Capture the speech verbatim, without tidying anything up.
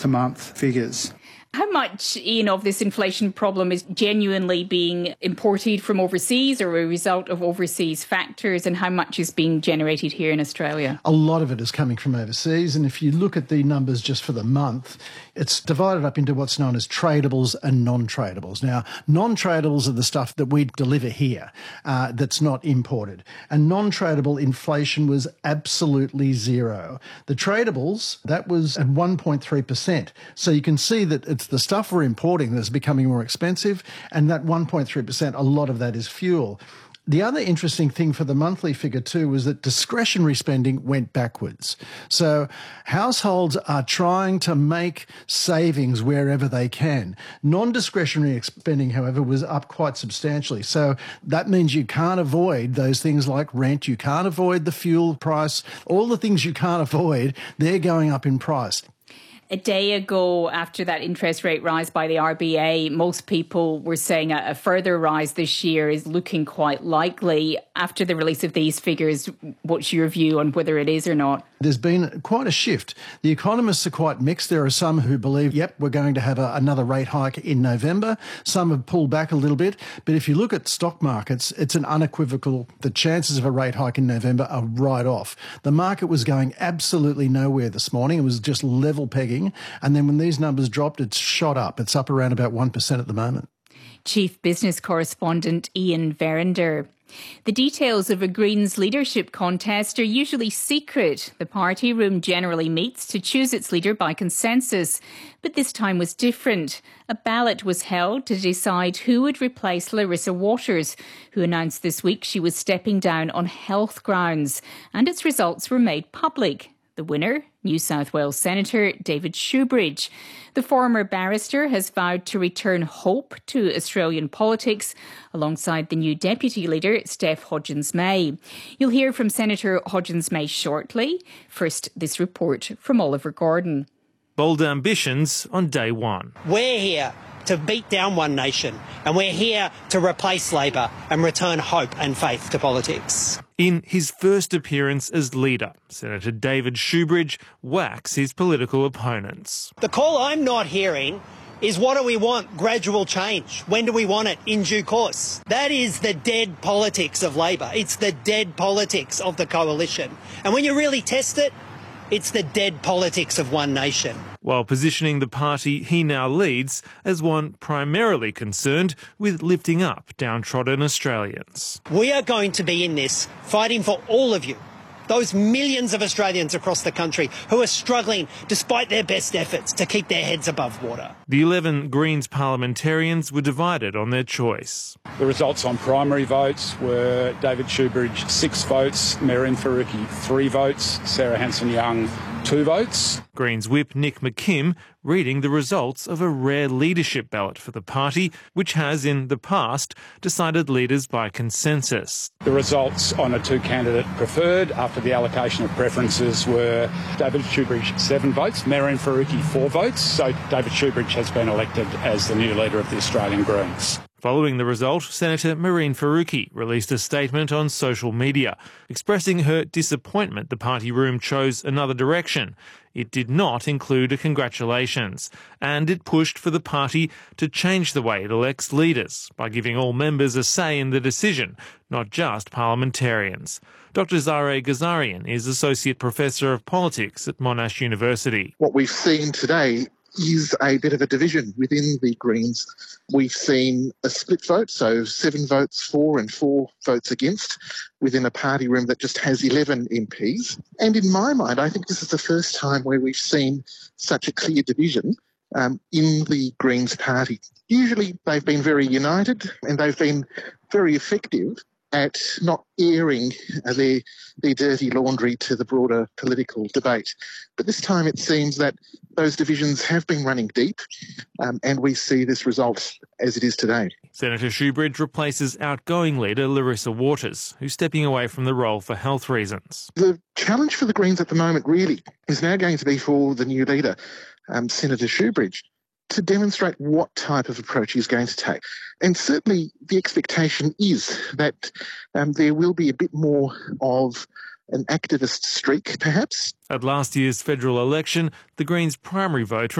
month-to-month figures. How much, Ian, of this inflation problem is genuinely being imported from overseas or a result of overseas factors, and how much is being generated here in Australia? A lot of it is coming from overseas, and if you look at the numbers just for the month, it's divided up into what's known as tradables and non-tradables. Now, non-tradables are the stuff that we deliver here uh, that's not imported, and non-tradable inflation was absolutely zero. The tradables, that was at one point three percent. So you can see that it's the stuff we're importing that's becoming more expensive, and that one point three percent, a lot of that is fuel. The other interesting thing for the monthly figure too was that discretionary spending went backwards. So households are trying to make savings wherever they can. Non-discretionary spending, however, was up quite substantially. So that means you can't avoid those things like rent, you can't avoid the fuel price, all the things you can't avoid, they're going up in price. A day ago, after that interest rate rise by the R B A, most people were saying a, a further rise this year is looking quite likely. After the release of these figures, what's your view on whether it is or not? There's been quite a shift. The economists are quite mixed. There are some who believe, yep, we're going to have a, another rate hike in November. Some have pulled back a little bit. But if you look at stock markets, it's an unequivocal, the chances of a rate hike in November are right off. The market was going absolutely nowhere this morning. It was just level pegging. And then when these numbers dropped, it's shot up. It's up around about one percent at the moment. Chief Business Correspondent Ian Verinder. The details of a Greens leadership contest are usually secret. The party room generally meets to choose its leader by consensus. But this time was different. A ballot was held to decide who would replace Larissa Waters, who announced this week she was stepping down on health grounds. And its results were made public. The winner, New South Wales Senator David Shoebridge. The former barrister has vowed to return hope to Australian politics alongside the new deputy leader, Steph Hodgins-May. You'll hear from Senator Hodgins-May shortly. First, this report from Oliver Gordon. Bold ambitions on day one. We're here to beat down One Nation, and we're here to replace Labor and return hope and faith to politics. In his first appearance as leader, Senator David Shoebridge whacks his political opponents. The call I'm not hearing is, what do we want? Gradual change. When do we want it? In due course. That is the dead politics of Labor. It's the dead politics of the coalition. And when you really test it, it's the dead politics of One Nation. While positioning the party he now leads as one primarily concerned with lifting up downtrodden Australians. We are going to be in this fighting for all of you, those millions of Australians across the country who are struggling despite their best efforts to keep their heads above water. The eleven Greens parliamentarians were divided on their choice. The results on primary votes were David Shoebridge, six votes, Mehreen Faruqi, three votes, Sarah Hanson-Young, two votes. Greens whip Nick McKim reading the results of a rare leadership ballot for the party, which has in the past decided leaders by consensus. The results on a two-candidate preferred after the allocation of preferences were David Shoebridge, seven votes, Mehreen Faruqi, four votes. So David Shoebridge has been elected as the new leader of the Australian Greens. Following the result, Senator Mehreen Faruqi released a statement on social media, expressing her disappointment the party room chose another direction. It did not include a congratulations, and it pushed for the party to change the way it elects leaders by giving all members a say in the decision, not just parliamentarians. Doctor Zahra Ghazarian is Associate Professor of Politics at Monash University. What we've seen today is a bit of a division within the Greens. We've seen a split vote, so seven votes for and four votes against, within a party room that just has eleven M Ps. And in my mind, I think this is the first time where we've seen such a clear division um, in the Greens party. Usually they've been very united and they've been very effective at not airing their, their dirty laundry to the broader political debate. But this time it seems that those divisions have been running deep, um, and we see this result as it is today. Senator Shoebridge replaces outgoing leader Larissa Waters, who's stepping away from the role for health reasons. The challenge for the Greens at the moment really is now going to be for the new leader, um, Senator Shoebridge, to demonstrate what type of approach he's going to take. And certainly the expectation is that um, there will be a bit more of an activist streak, perhaps. At last year's federal election, the Greens' primary vote